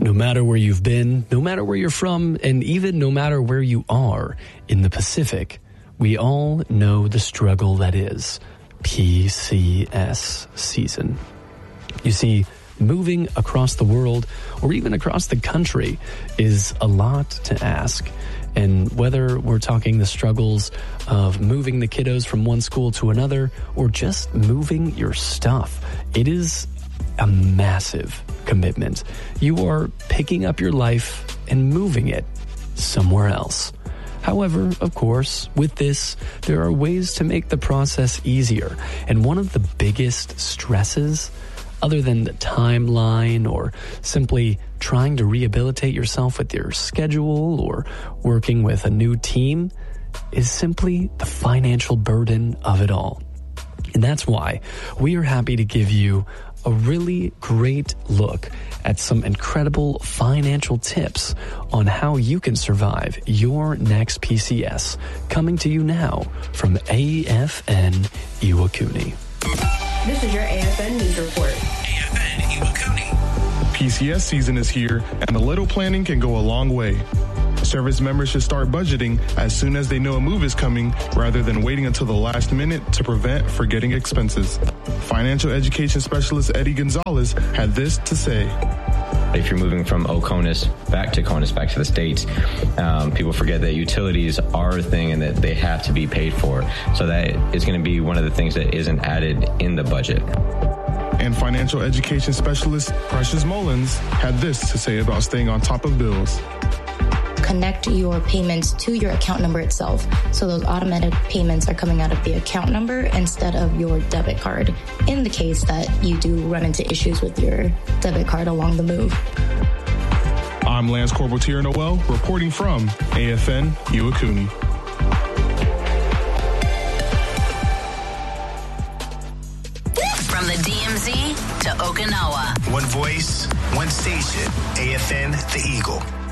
No matter where you've been, no matter where you're from, and even no matter where you are in the Pacific, we all know the struggle that is PCS season. You see, moving across the world or even across the country is a lot to ask. And whether we're talking the struggles of moving the kiddos from one school to another or just moving your stuff, it is a massive commitment. You are picking up your life and moving it somewhere else. However, of course, with this, there are ways to make the process easier. And one of the biggest stresses, other than the timeline or simply trying to rehabilitate yourself with your schedule or working with a new team, is simply the financial burden of it all. And that's why we are happy to give you a really great look at some incredible financial tips on how you can survive your next PCS, coming to you now from AFN Iwakuni. This is your AFN News Report. AFN Iwakuni. PCS season is here, and a little planning can go a long way. Service members should start budgeting as soon as they know a move is coming, rather than waiting until the last minute to prevent forgetting expenses. Financial education specialist Eddie Gonzalez had this to say. If you're moving from Oconus back to the States, people forget that utilities are a thing and that they have to be paid for. So that is going to be one of the things that isn't added in the budget. And financial education specialist Precious Mullins had this to say about staying on top of bills. Connect your payments to your account number itself. So those automatic payments are coming out of the account number instead of your debit card, in the case that you do run into issues with your debit card along the move. I'm Lance Corporal Tier Noel, reporting from AFN Iwakuni. From the DMZ to Okinawa. One voice, one station. AFN, The Eagle.